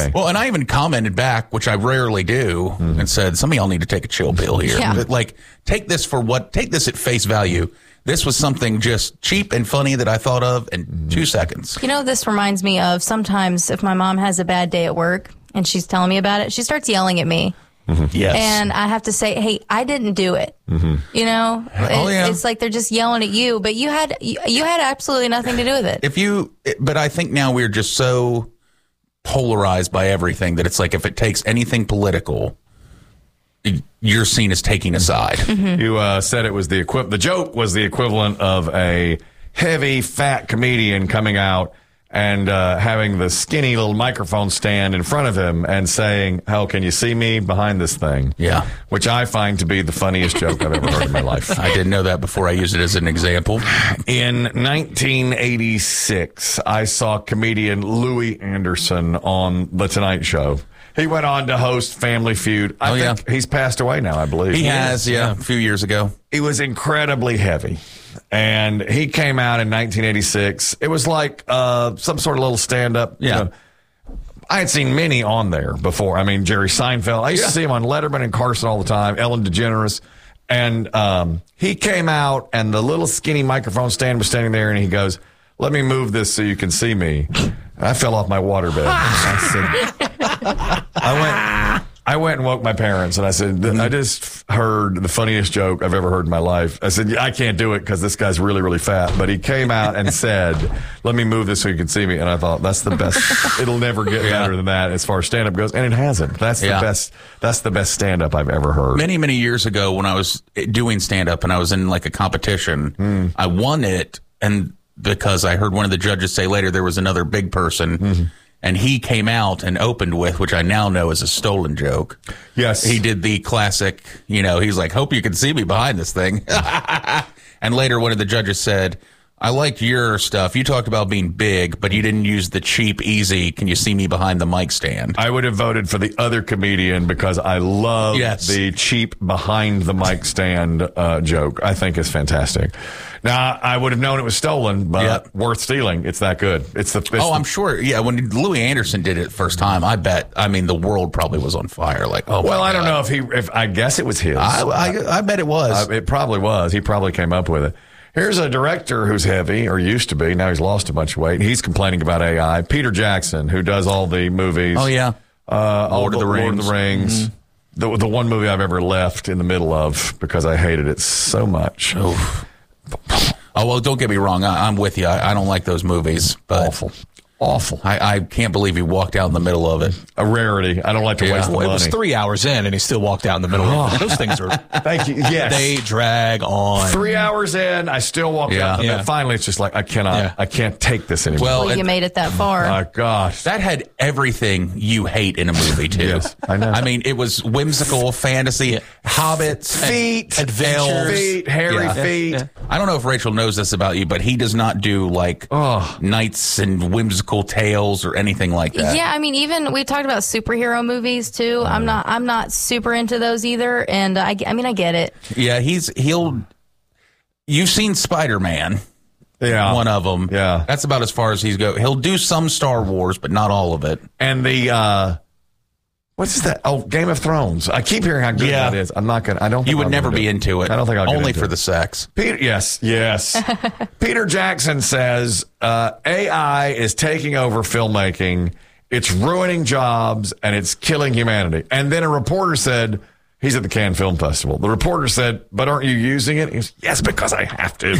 Okay. Well, and I even commented back, which I rarely do, and said, some of y'all need to take a chill pill here. Yeah. But, like, take this at face value. This was something just cheap and funny that I thought of in 2 seconds. You know, this reminds me of sometimes if my mom has a bad day at work and she's telling me about it, she starts yelling at me. Yes. And I have to say, hey, I didn't do it. You know, it's like they're just yelling at you, but you had absolutely nothing to do with it. But I think now we're just so polarized by everything that it's like if it takes anything political, you're seen as taking a side. You said it was the joke was the equivalent of a heavy, fat comedian coming out and having the skinny little microphone stand in front of him and saying, "Hell, can you see me behind this thing?" Yeah. Which I find to be the funniest joke I've ever heard in my life. I didn't know that before I used it as an example. In 1986, I saw comedian Louis Anderson on The Tonight Show. He went on to host Family Feud. I think he's passed away now, I believe. He has, a few years ago. He was incredibly heavy. And he came out in 1986. It was like some sort of little stand-up. Yeah. You know, I had seen many on there before. I mean, Jerry Seinfeld. I used to see him on Letterman and Carson all the time, Ellen DeGeneres. And he came out, and the little skinny microphone stand was standing there, and he goes, "Let me move this so you can see me." I fell off my waterbed. I went and woke my parents, and I said, "I just heard the funniest joke I've ever heard in my life." I said, "I can't do it because this guy's really, really fat." But he came out and said, "Let me move this so you can see me." And I thought, that's the best. It'll never get better than that as far as stand-up goes. And it hasn't. That's the best. That's the best stand-up I've ever heard. Many, many years ago when I was doing stand-up and I was in like a competition, I won it. And because I heard one of the judges say later there was another big person. And he came out and opened with, which I now know is a stolen joke. Yes. He did the classic, he's like, "Hope you can see me behind this thing." And later one of the judges said, "I liked your stuff. You talked about being big, but you didn't use the cheap, easy, can you see me behind the mic stand?" I would have voted for the other comedian because I love the cheap behind the mic stand joke. I think it's fantastic. Now, I would have known it was stolen, but worth stealing. It's that good. I'm sure. Yeah, when Louis Anderson did it first time, the world probably was on fire. Like, oh, well, I don't know if I guess it was his. I bet it was. It probably was. He probably came up with it. Here's a director who's heavy, or used to be. Now he's lost a bunch of weight. He's complaining about AI. Peter Jackson, who does all the movies. Oh, yeah. Lord of the Rings. The one movie I've ever left in the middle of because I hated it so much. Oh, well, don't get me wrong. I'm with you. I don't like those movies. But Awful. I can't believe he walked out in the middle of it. A rarity. I don't like to waste the money. It was 3 hours in, and he still walked out in the middle of it. Those things are... Thank you. Yes. They drag on. 3 hours in, I still walked out. And finally, it's just like, I can't take this anymore. Well, you made it that far. My gosh. That had everything you hate in a movie, too. Yes, I know. I mean, it was whimsical, fantasy, hobbits, feet, adventures. Feet, hairy feet. Yeah. I don't know if Rachel knows this about you, but he does not do, like, knights and whimsical tales or anything like that. Yeah, I mean, even we talked about superhero movies too. I'm not super into those either, and I get it. Yeah, you've seen Spider-Man. Yeah, one of them. Yeah, that's about as far as he's go. He'll do some Star Wars, but not all of it. And the what's that? Oh, Game of Thrones. I keep hearing how good that is. I'm not gonna. I don't. You would never be into it. I don't think I'll only for the sex. Yes. Peter Jackson says AI is taking over filmmaking. It's ruining jobs and it's killing humanity. And then a reporter said, he's at the Cannes Film Festival. The reporter said, "But aren't you using it?" He goes, "Yes, because I have to."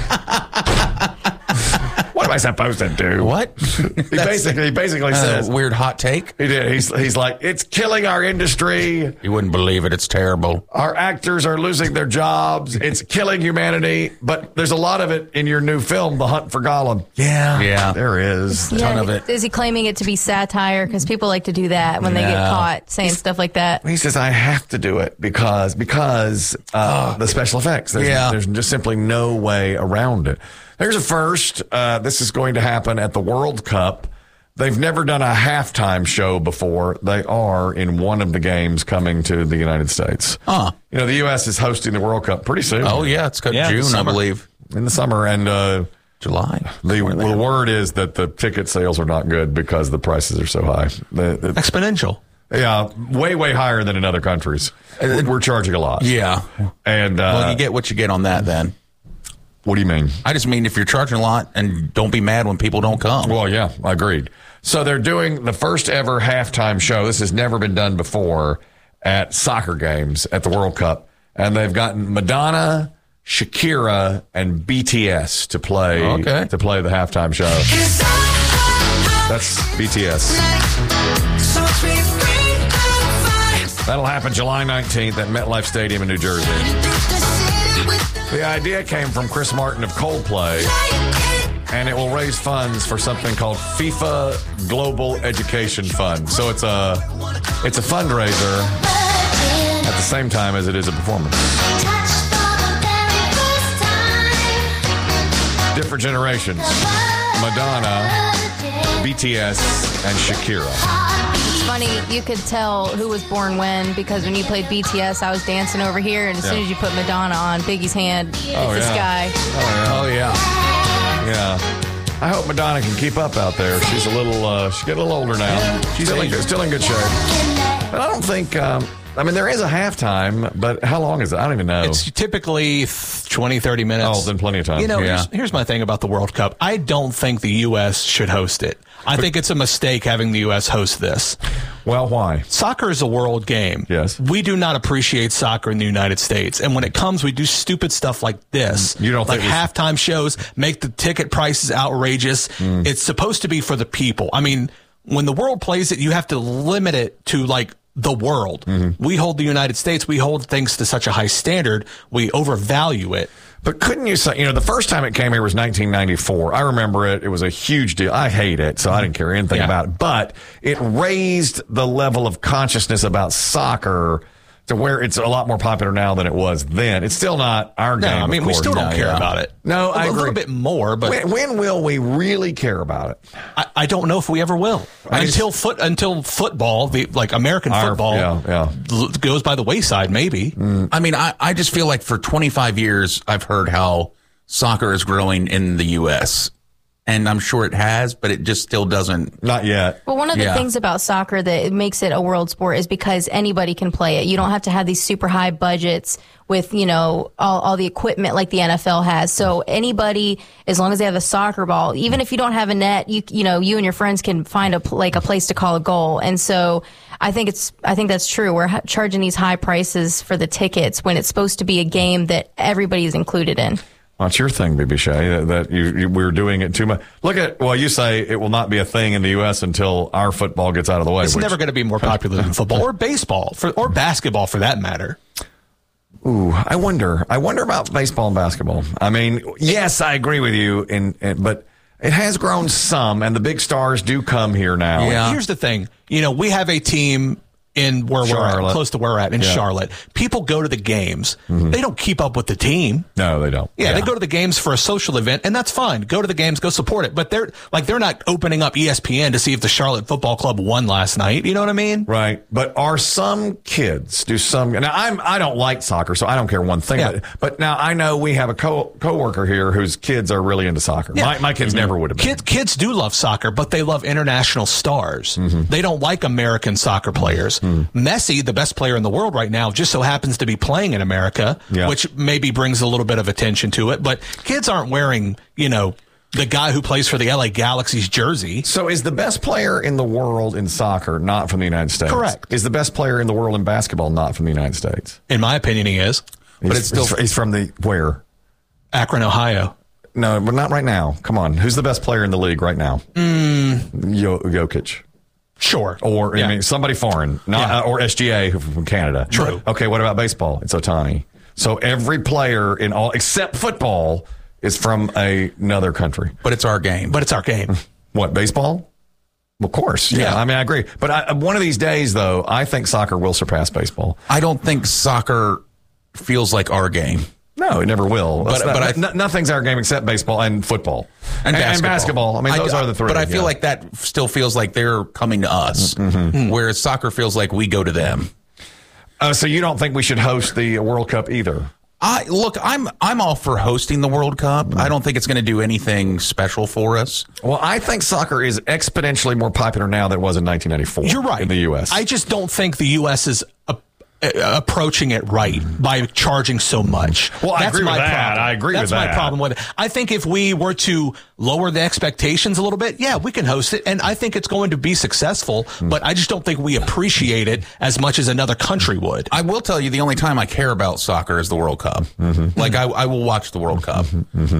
What am I supposed to do? What? He basically says, weird hot take. He did. He's like, it's killing our industry. You wouldn't believe it. It's terrible. Our actors are losing their jobs. It's killing humanity. But there's a lot of it in your new film, The Hunt for Gollum. Yeah. There is a ton of it. Is he claiming it to be satire? Because people like to do that when they get caught saying stuff like that. He says, I have to do it because the special effects. There's just simply no way around it. There's a first. This is going to happen at the World Cup. They've never done a halftime show before. They are in one of the games coming to the United States. Huh. The U.S. is hosting the World Cup pretty soon. Oh, yeah. It's June, I believe. In the summer. And July. The word is that the ticket sales are not good because the prices are so high. Exponential. Yeah, way higher than in other countries. We're charging a lot. Yeah. And well, you get what you get on that then. What do you mean? I just mean if you're charging a lot, and don't be mad when people don't come. Well, yeah, I agreed. So they're doing the first ever halftime show. This has never been done before at soccer games at the World Cup. And they've gotten Madonna, Shakira, and BTS to play the halftime show. That's BTS. That'll happen July 19th at MetLife Stadium in New Jersey. The idea came from Chris Martin of Coldplay, and it will raise funds for something called FIFA Global Education Fund. So it's a fundraiser at the same time as it is a performance. Different generations. Madonna, BTS, and Shakira. It's funny, you could tell who was born when, because when you played BTS, I was dancing over here, and as soon as you put Madonna on, Biggie's hand hit the sky. Oh, yeah. Yeah. I hope Madonna can keep up out there. She's a little, she's getting a little older now. She's still in good shape. But I don't think, there is a halftime, but how long is it? I don't even know. It's typically 20, 30 minutes. Oh, then plenty of time. Here's my thing about the World Cup. I don't think the U.S. should host it. I think it's a mistake having the U.S. host this. Well, why? Soccer is a world game. Yes. We do not appreciate soccer in the United States. And when it comes, we do stupid stuff like this. You don't think halftime shows, make the ticket prices outrageous. It's supposed to be for the people. I mean, when the world plays it, you have to limit it to the world. We hold the United States, we hold things to such a high standard, we overvalue it. But couldn't you say, the first time it came here was 1994. I remember it. It was a huge deal. I hate it, so I didn't care anything about it. But it raised the level of consciousness about soccer to where it's a lot more popular now than it was then. It's still not our game. I mean, we still don't care about it. No, I agree. A little bit more, but when will we really care about it? I don't know if we ever will. Until football, American football, goes by the wayside. Maybe. I mean, I just feel like for 25 years I've heard how soccer is growing in the U.S. And I'm sure it has, but it just still doesn't. Not yet. Well, one of the things about soccer that makes it a world sport is because anybody can play it. You don't have to have these super high budgets with, all the equipment like the NFL has. So anybody, as long as they have a soccer ball, even if you don't have a net, you and your friends can find a place to call a goal. And so I think that's true. We're charging these high prices for the tickets when it's supposed to be a game that everybody is included in. What's your thing, Baby Shay, that we're doing it too much? You say it will not be a thing in the U.S. until our football gets out of the way. It's never going to be more popular than football or baseball or basketball for that matter. Ooh, I wonder about baseball and basketball. I mean, yes, I agree with you, but it has grown some, and the big stars do come here now. Yeah. Here's the thing. We have a team in where Charlotte. we're at, close to where we're at in Charlotte. People go to the games. They don't keep up with the team. No, they don't. Yeah, they go to the games for a social event, and that's fine. Go to the games, go support it. But they're not opening up ESPN to see if the Charlotte Football Club won last night. You know what I mean? Right. But are some kids now I don't like soccer, so I don't care one thing. Yeah. But now I know we have a coworker here whose kids are really into soccer. Yeah. My kids never would have been. Kids do love soccer, but they love international stars. They don't like American soccer players. Messi, the best player in the world right now, just so happens to be playing in America, which maybe brings a little bit of attention to it. But kids aren't wearing, the guy who plays for the LA Galaxy's jersey. So is the best player in the world in soccer not from the United States? Correct. Is the best player in the world in basketball not from the United States? In my opinion, he is. But he's from the where? Akron, Ohio. No, but not right now. Come on. Who's the best player in the league right now? Jokic. Sure. Or somebody foreign, or SGA from Canada. True. Okay, what about baseball? It's Ohtani. So every player in all except football is from another country. But it's our game. What, baseball? Of course. Yeah. I mean, I agree. But one of these days, though, I think soccer will surpass baseball. I don't think soccer feels like our game. No, it never will. Nothing's our game except baseball and football. And basketball. I mean, those are the three. But I feel like that still feels like they're coming to us, whereas soccer feels like we go to them. So you don't think we should host the World Cup either? I'm all for hosting the World Cup. I don't think it's going to do anything special for us. Well, I think soccer is exponentially more popular now than it was in 1994. You're right. In the U.S. I just don't think the U.S. is approaching it right by charging so much. Well, I agree with that. I agree with that. That's my problem with it. I think if we were to lower the expectations a little bit, yeah, we can host it, and I think it's going to be successful, but I just don't think we appreciate it as much as another country would. I will tell you, the only time I care about soccer is the World Cup. Like, I will watch the World Cup.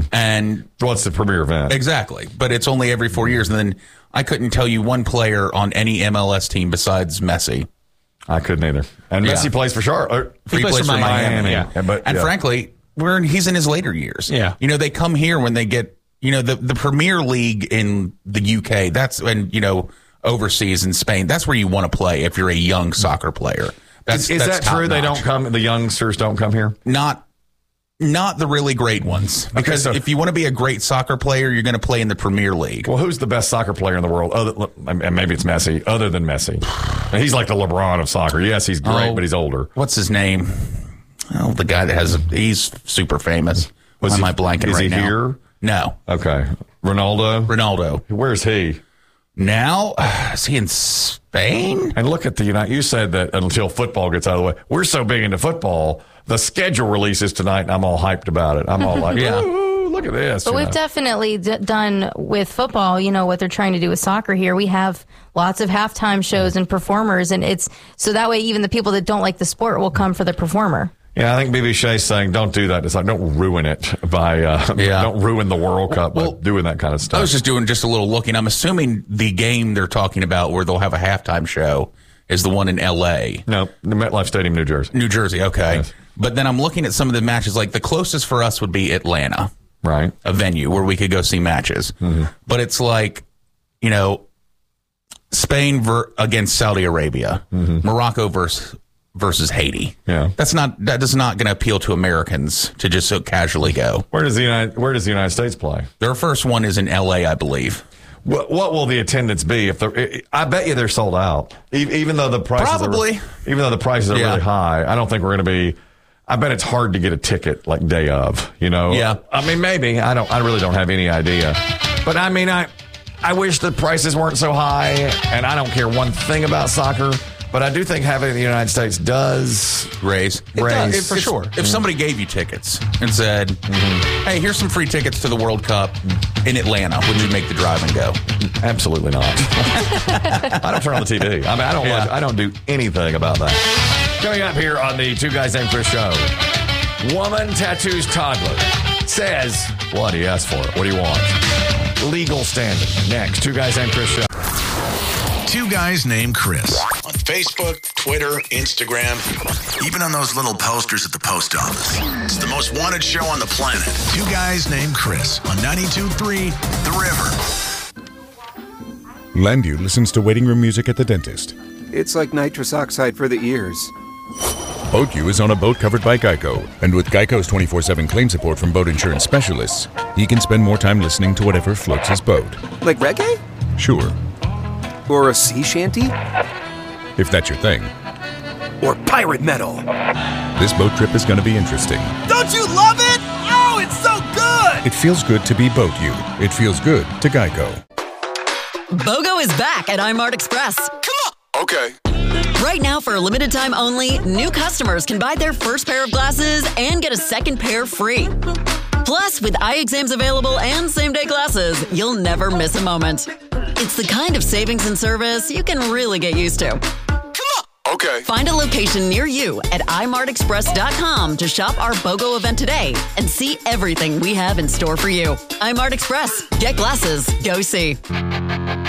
And what's the premier event? Exactly. But it's only every 4 years, and then I couldn't tell you one player on any MLS team besides Messi. I couldn't either. And Messi plays for Charlotte. He plays for Miami. Yeah. And frankly, he's in his later years. Yeah. You know, they come here when they get, you know, the Premier League in the UK, that's, and, you know, overseas in Spain, that's where you want to play if you're a young soccer player. Is that true? They don't come, the youngsters don't come here? Not the really great ones. Because if you want to be a great soccer player, you're going to play in the Premier League. Well, who's the best soccer player in the world? And maybe it's Messi, other than Messi. He's like the LeBron of soccer. Yes, he's great, but he's older. What's his name? Oh, the guy that he's super famous. Why am I blanking right now? Is he here? No. Okay. Ronaldo? Where's he? Now, is he in Spain? And look at you said that until football gets out of the way. We're so big into football. The schedule releases tonight, and I'm all hyped about it. I'm all like, ooh, look at this. But we've definitely done with football, you know, what they're trying to do with soccer here. We have lots of halftime shows and performers, and it's so that way even the people that don't like the sport will come for the performer. Yeah, I think BB Shea's saying don't do that. It's like don't ruin it by don't ruin the World Cup by doing that kind of stuff. I was just doing a little looking. I'm assuming the game they're talking about where they'll have a halftime show is the one in L.A. No, the MetLife Stadium, New Jersey. New Jersey, okay. Yes. But then I'm looking at some of the matches. Like the closest for us would be Atlanta, right? A venue where we could go see matches. But it's like, you know, Spain against Saudi Arabia, Morocco versus Haiti. Yeah, that is not going to appeal to Americans to just so casually go. Where does the United States play? Their first one is in L.A., I believe. What will the attendance be? I bet you they're sold out. Even though the prices are really high, I don't think we're going to be. I bet it's hard to get a ticket like day of. You know. Yeah. I mean, maybe I really don't have any idea. But I mean, I wish the prices weren't so high, and I don't care one thing about soccer. But I do think having it in the United States does raise. For sure. If somebody gave you tickets and said, hey, here's some free tickets to the World Cup in Atlanta, would you make the drive and go? Absolutely not. I don't turn on the TV. I mean, I don't do anything about that. Coming up here on the Two Guys Named Chris show, woman tattoos toddler. Says, what? He asked for it. What do you want? Legal standing. Next, Two Guys Named Chris show. Two Guys Named Chris. On Facebook, Twitter, Instagram, even on those little posters at the post office. It's the most wanted show on the planet. Two Guys Named Chris on 92.3 The River. Landu listens to waiting room music at the dentist. It's like nitrous oxide for the ears. BoatU is on a boat covered by Geico. And with Geico's 24/7 claim support from boat insurance specialists, he can spend more time listening to whatever floats his boat. Like reggae? Sure. Or a sea shanty? If that's your thing. Or pirate metal. This boat trip is going to be interesting. Don't you love it? Oh, it's so good! It feels good to be BoatU. It feels good to Geico. BOGO is back at iMart Express. Come on! Okay. Right now, for a limited time only, new customers can buy their first pair of glasses and get a second pair free. Plus, with eye exams available and same-day glasses, you'll never miss a moment. It's the kind of savings and service you can really get used to. Come on! Okay. Find a location near you at imartexpress.com to shop our BOGO event today and see everything we have in store for you. iMart Express. Get glasses. Go see.